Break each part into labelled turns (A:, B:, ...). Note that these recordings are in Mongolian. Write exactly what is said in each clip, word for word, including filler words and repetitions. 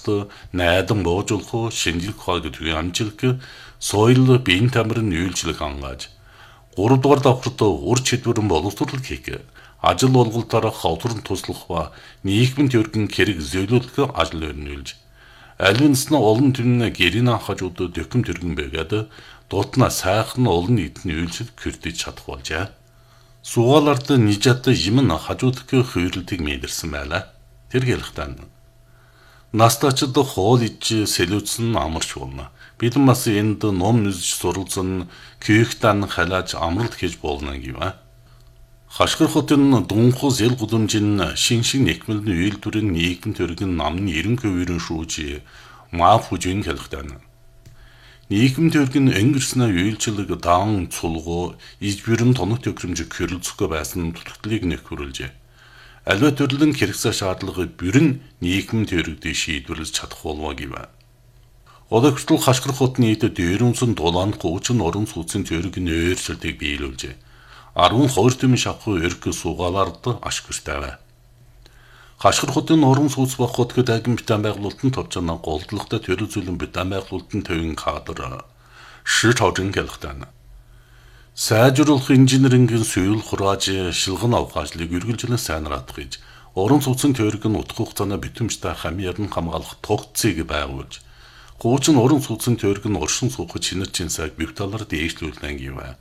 A: хангалттай найдан боожуулах шинжлэх ухааны төлөвийн амжилт соёл биеийн тамирын үйлчлэг хангааж гурав дугаар давхарт ур чадварын боловсруулалт хийх ажил олголтоор хавдрын туслах ба нийгмийн төргийн хэрэг зөвлөлөх ажил өрнүүлж алинс нь олон түмэн гэрийн хажууд дөкм төргөн байгаад дутна сайхан олон нийтний үйлчлэл хүрдэж чадах болжээ. Сугаалард нижат юм нь хажуудах хөвөрлөлтийг мэдэрсэн байлаа. Тэр хэлэхдээ настачд хоол ич сэлүүцэн амарч болно. Бид бас энд ном нүзж суралцсан күйхтан халааж амралт хийж болно гэвэ. Хашгир хотын дунхус эл гудамжин шиншиг нэкмэлний үйлдвэрийн нийгэм төргийн намны эрен хөвөрөн шүүж маав хүжин хэлэхдээ нийгэм төргийн өнгөрснө үйлчлэг даан цулгуу ижбэрэн тоног төгрөмж хөрөлцөхгүй байсан tutгалыг нөхөрлөжээ. Аливаа төрлийн хэрэгцээ шаардлагыг бүрэн нийгэм төрөгдөж шийдвэрлэж чадах болов гэвэ. Одоогтол хашгир хотны нийт дээрүнсэн дулаан гуучин орон сууцын төргийн өөрчлөлтийг биелүүлжээ. арван хоёр төмөн шавхуу эрг сугаалард ашигтай. Хашгир хотын орон сууц бах хотгод агим битэн байгуулалтын товчноо голдлогтой төрөл зүйлэн битэн байгуулалтын төвийн кадр ши тавжин хэлэхдээ сайжруулах инженерингийн суйл хурааж шилгэн авгаажлыг үргэлжлэн сайнраадах гэж орон сууцын төргийн утга хугацааны битэмжтэй хамьяар нь хамгаалах тогтцыг байгуулж гуучин орон сууцын төргийн оршин суух чинэрчин сайг бүх талаар дээшлүүлнэ гэвэ.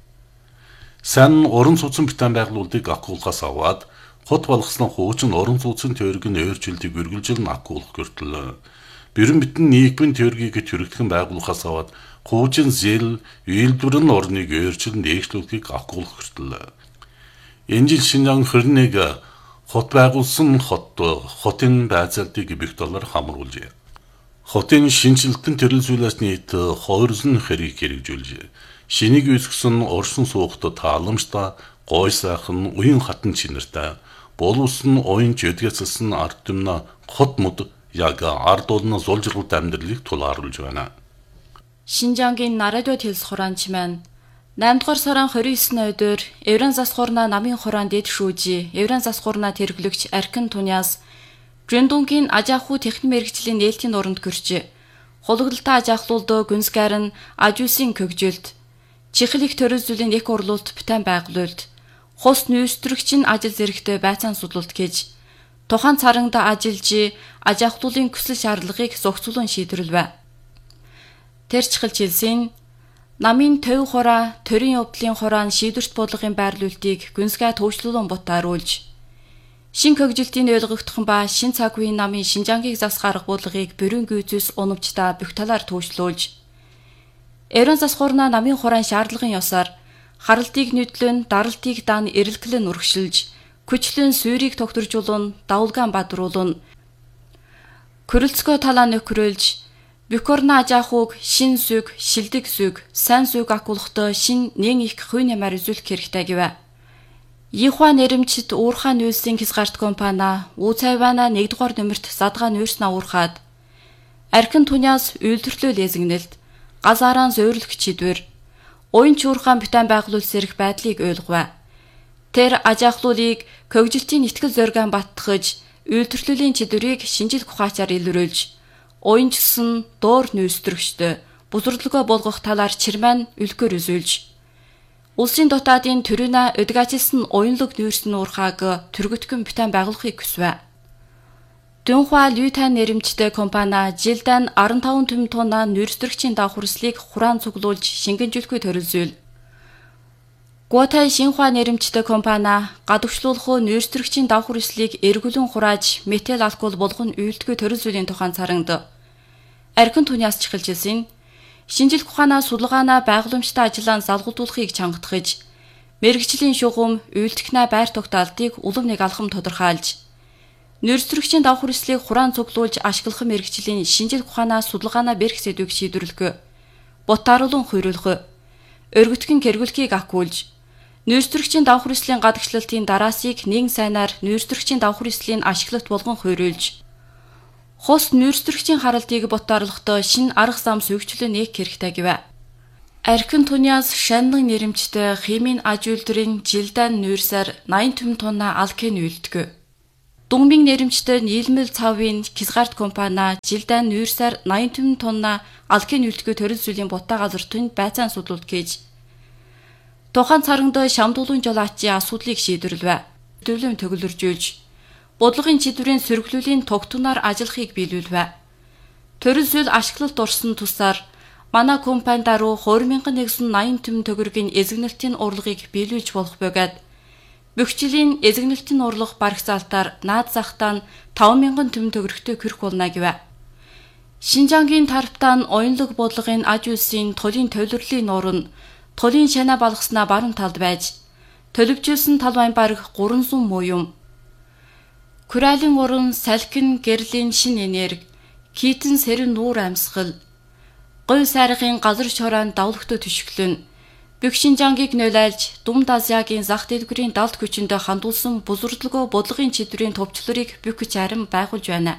A: Сан орон сууцын битэн байгуулалтыг акуулгаас аваад хот болгосон хуучин орон сууцын төргийн өөрчлөлтийг үргэлжлэн акуулах гэртэл бэрэн битэн нийгмийн төргийг төрөгдгөн байгуулахаас аваад хуучин зэл үйлдвэрэн орныг өөрчлөн дээшлүүлэхийг акуулах гэртэл энэ жил Шинжаан хорин нэг хот байгуулсан хот хотын байцаалтыг бүх талаар хамруулжээ. Хотын шинжилтэн төрөл зүйлээс нийт хоёрсон хэрэг хэрэгжүүлжээ. Шинийг үүсгэсэн оршин суухт тааламжтай гой сайхан уян хатан чинэртэй боловс нь оюунч өдгөөссөн ард түмнэ хот мод яг ард олон зулжралт амьдралыг тулааруулж байна.
B: Шинжаангийн радио телс хураанч маань наймд дугаар сарын хорин есний өдөр Евран засхуурна намын хураан дэд шүүжи Евран засхуурна тэрглэгч Аркин Туниас Жэндунгийн ажаахуу техник мэргэжлийн нээлтийн оронд гэрчээ. Хулгалтаа ажаахлуулд гүнсгэр нь ажуусын көгжилд чихэл их төрөл зүйлийн их урлуулт битэн байгуулалт хос нүүстрэгчин ажил зэрэгтэй байцаан судлалт гэж тухайн царангад ажиллаж ажаахлуулын хүсэл шаардлагыг зохицуулан шийдвэрлэв. Тэр чихэлжилсэн намын төв хураа төрийн явдлын хураан шийдвэрт бодлогын байрлуулалтыг гүнсгээ төвчлүүлэн бутааруулж шин хөгжилтийн ойлгогдхон ба шин цаг үеийн намын Шинжаангийг засах арга бодлогыг бүрэн гүйцэс унамжтай бүх талаар төвчлүүлж Евран засхуурна намын хураан шаардлагын ёсоор харалтыг нүдлэн даралтыг дан эрэлхлэн урагшилж күчлэн суурийг тогтворжуулан давлгаан бадруулан көрөлцгөө талаа нөхрөлж Бюкорна ажаахуг шин сүг шилдэг сүг сайн сүг акуулахтай шин нэн их хүн ямар үзүүлэх хэрэгтэй гэвэ. Ихва нэрэмчд уурхаа нүүлсийн хисгарт компани Уцайвана нэгдүгээр нөмөрт задгаа нүүрснаа уурхаад Аркин Туниас үйлдвэрлэл эзэгнэлд газаараа зөөврлөх чидвэр уянч уурхаан битэн байгуулалт сэрэх байдлыг ойлгов. Тэр ажаахлуулыг көгжилтийн итгэл зоригаан баттгаж үйлдвэрлэлийн чидвэрийг шинжил ухаачаар илрүүлж уянчсан доор нүүстрэгчтэй бузардлогоо болгох талаар чирмэн үлгэр үзүүлж улсын дотаадын төрүнэ өдгачилсан уянлаг нүүрсэн уурхааг төргөтгөн битэн байгуулахыг хүсвэ. Дөнхва Лютан нэрэмжтэй компани жилдэн арван таван төм тонна нүүрстрэгчийн давхарслыг хураан цуглуулж шингэнжүүлэхгүй төрөлзүүл. Гуатай Шинхва нэрэмжтэй компани гадагшлуулах нүүрстрэгчийн давхарслыг эргүүлэн хурааж метал алкол болгон үйлдэлгүй төрөлзүүлийн тухайн царангад Аркин Туниас чихэлжилсэн шинжилх ухаанаа судалгаанаа байгууламжтай ажиллаан залгуулдуулахыг чангатгаж мэрэгжлийн шугам үйлдэлхнээ байр тогтоолтыг улам нэг алхам тодорхойлж нүүрстрэгчийн давхарслыг хураан цуглуулж ашиглах мэрэгжлийн шинжилх ухаанаа судалгаанаа бэрх сэдвийг шийдвэрлэх, бутааруулан хуйруулах, өргөтгөн кэргүүлэхийг акуулж нүүрстрэгчийн давхарслын гадагшлалтын дараасыг нэгэн сайнаар нүүрстрэгчийн давхарслын ашиглалт болгон хуйруулж хос нүүрстрэгчийн харалтыг бутааруулахдаа шинэ арга зам сүйгчлэн нээх хэрэгтэй гэвэ. Аркин Туниас шаннан нэрэмжтэй химийн аж үйлдвэрийн жилдэн нүүрсээр найман төм тонна алкин үйлддэг. Дунгмын нэрэмжтэй нийлмэл цавын Кисгард компани жилдээ нүүрсээр найман тонна алкын үлдгээ төрөл зүйлийн бутаа газар түнд байцаан судлууд гэж. Тухайн царганд шамдуулын жолоочийн асуудлыг шийдвэрлэв. Төрлөм төгөлөржүүлж, бодлогын чиглэлийн сөрөглөлийн тогтноор ажиллахыг биелүүлв. Төрөл зүйл ашиглалт орсон тусаар манай компани даруй two thousand one hundred төгрөгийн эзэгнэлтийн урлагийг биелүүлж болох бөгөөд бүх жилийн эзэгнэлтийн урлаг барагцаалтаар наад захтаа нь five thousand төгрөгтэй кирх болно гэв. Шинжангийн тарптаа нь оюунлаг бодлогын аж үйлсийн тулын төвлөрлөлийн нуур нь тулын шанаа балгаснаа баруун талд байж төлөвчилсөн тал байн бараг three hundred муу юм. Куралын уран салхин гэрлийн шин энерги, китэн сэрэн нуур амьсгал, гой сайрахын газар шороон давлагтай төшөглөн, бүх Шинжангийг нөлөөлж Думд Азиягийн зах дэлгүүрийн далд хүчиндээ хандуулсан бузурдлогоо бодлогын чидрийн төвчлөрийг бүх хүч харин байгуулж байна.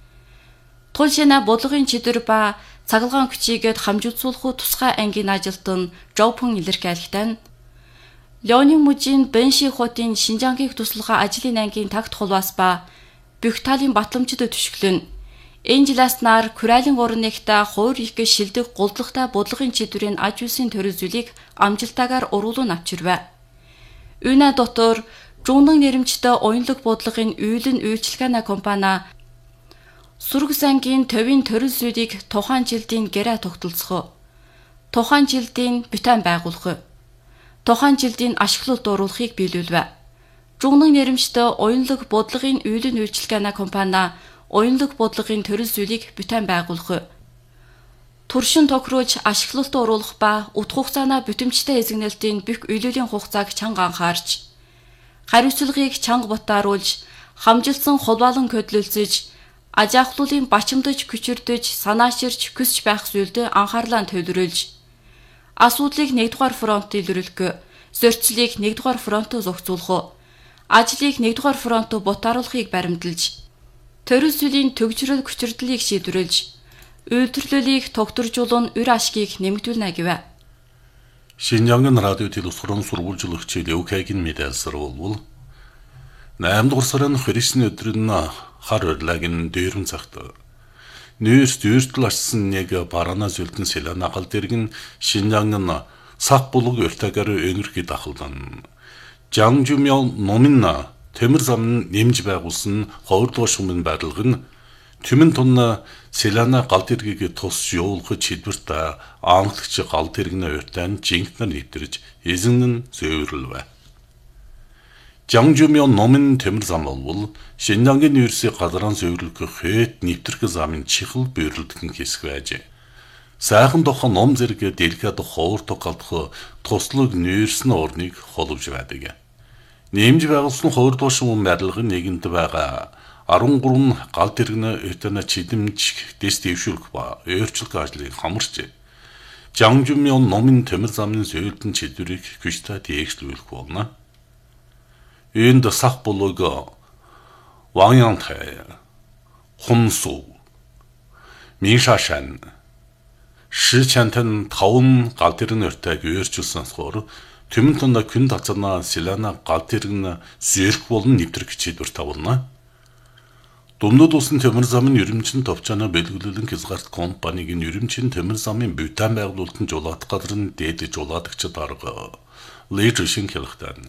B: Тул шанаа бодлогын чидэр ба цагалгаан хүчийгээд хамжуулсуулах тусгай ангийн ажилт нь Жопон илэрхийлэхдээ Леонин мужийн Бэнши хотын Шинжангийг туслахаа ажлын ангийн тагт хулвас ба бүх талын батламжид төшөглөн энэ жилээс нар Куралын урнэгтээ хуур их гэж шилдэг голдлогтой бодлогын чидрийн аж үйлсийн төрөл зүйлийг амжилтаагаар уруулан авчирвэ. Үүнэ дотор Жунгнын нэрэмжтэй оюунлаг бодлогын үйлэн үйлчлэгээний компани Сүрэг сангийн төвийн төрөл зүйлийг тухайн жилдийн гэрээ тогтолцох, тухайн жилдийн бүтэн байгуулах, тухайн жилдийн ашиглалт оруулахыг биелүүлв. Жунгнын нэрэмжтэй оюунлаг бодлогын үйлэн үйлчлэгээний компани оюунлаг бодлогын төрөл зүйлийг бүтэн байгуулах, туршин тохируулж ашиглалт оруулах ба утга хугацааны бүтэмжтэй эзэгнэлтийн бүх үйлүүлийн хугацааг чанга анхаарч, хариуцлагыг чанга бутааруулж, хамжилсан хулбаалан көдлөлцөж, аж ахлуулын бачимдаж, күчирдэж, санааширч, хүсч байх зүйлд анхаарлаа төвлөрүүлж, асуудлыг нэгдүгээр фронт илрүүлэх, зөрчлийг нэгдүгээр фронтод зохицуулах, ажлыг нэгдүгээр фронтод бутааруулахыг баримталж, төрөл зүйлийн төгжрөл хүчирдлийг шийдвэрлэж, үйлдвэрлэлийг тогтворжуулан үр ашгийг нэмэгдүүлнэ гэв.
A: Шинжангийн радио телевизорын сурвалжлагч Леокагийн мэдээлсээр болвол eighth дугаар сарын Христийн өдрийн хар урлагийн дээрэн цагт нүүрс дүүртэл ашсан нэг барана зүлтэн Селана гал дэргэн Шинжангийн сах булаг өртөгээр өнгөрхий дахалдан Жангжумял номын Төмөр зам нэмж байгуулсан two дугаар шумын байрлал нь Түмэн тунна Селана гал дэргийг тус явуулах чидвэрт аамлагч гал дэргний урьтан жинхнэр нэвтэрж эзэн нь зөөвөрлөв. Жангжумял номын Төмөр зам бол Шинжангийн нүүрсийн газрын зөвөрлөх хэт нэвтрэх замын чихэл бүйрэлдхэн хэсэг байж. Сайхан тохон ном зэрэг деликат ховор токалдах туслаг нүүрсний орныг холовж байдаг. Нэмж байгуулсан two дугаар шумын байрлалын нэгэнд байгаа thirteen гал дэргний өтөна чидэмж дэс дэвшүүлэх ба өөрчлөх ажлыг хамарч Жангжумял номын Төмөр замын зөвлөлтөн чидвэрийг хүчтэй дээгшлүүлэх болно. Энд сах булаг Ванянтай, Хунсу, Миншашан, Шичантан таван гал дэргийн өртөг өөрчилсөн болохоор Түмэн тунда күн тацарна Селана гал дэргэн зөрөх болон нэвтрэх чидвэр тавуулна. Думдод усан Төмөр замын ерөнхий товчооноо бэлгэлүүлэн Кисгард компанийн ерөнхий Төмөр замын бүтэн байгуулалтын жуулаад газрын дээд жуулаагч дарга Лэжшин хэлэхдээ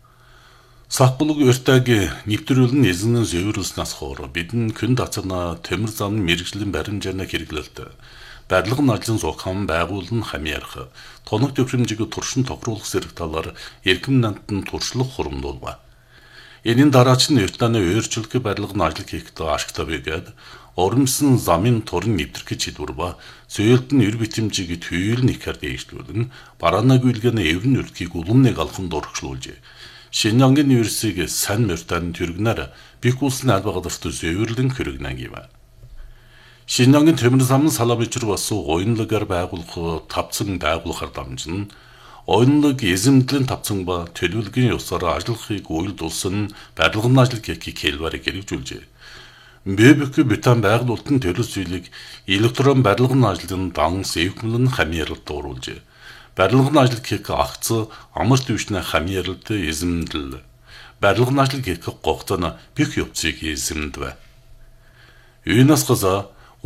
A: сах булаг өртөг нэвтрүүлэн эзэн зөөвөрлснээс хойш бидэн күн тацарна Төмөр замын мэргэжлийн баримжааны хэрэглэлт барилгын ажлын зохион байгуулан хамаарах тоног төвшмжиг туршин тохируулах зэрэг талаар эрхэм нантан туршлах хуримдуулва. Энийн дараач нь өртөний өөрчлөлт барилгын ажил хийхдээ ашигтай байгаад оромсон замын турын нэвтрэх чидвэр ба зөөлт нь эр битэмжиг төвөл нэхэр дэвшлүүлэн бараанаг үйлгэн эврэн өртгийг улам нэг алхан дургшлуулж Шинжангийн нүүрсийг сайн мөртөн түргнээр бих улсын алба газарт зөөвөрлөн хөргөнө гэв. Шинжангийн Төмөр замын салаа бичвэр бас оюунлагаар байгуулах тавцан байгуулахаар дамжин оюунлаг эзэмдлийн тавцан ба төлөвлөгийн ёсоор ажиллахыг уйлдуулсан барилгын ажил гэхийг хэлбэрийг хэрэгжүүлжээ. Бэбэк бүтэн байгуулалтын төрөл зүйлийг электрон барилгын ажлын данс эвхмлэн хамааралд оруулжээ. Барилгын ажил хийх агц амар төвшний хамааралд эзэмдэл барилга нашлыг хийх гоцоно бих явцыг хийсэмд бай. Юунаас газа